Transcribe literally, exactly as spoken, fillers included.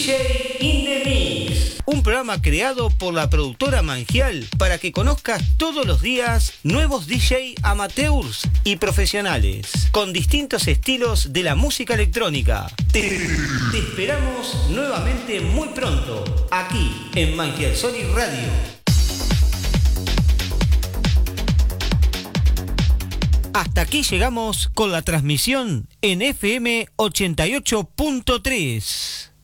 D J in the Mix. Un programa creado por la productora Mangial para que conozcas todos los días nuevos D J amateurs y profesionales con distintos estilos de la música electrónica. Te, te esperamos nuevamente muy pronto aquí en Mangial Sonic Radio. Hasta aquí llegamos con la transmisión en F M ochenta y ocho punto tres.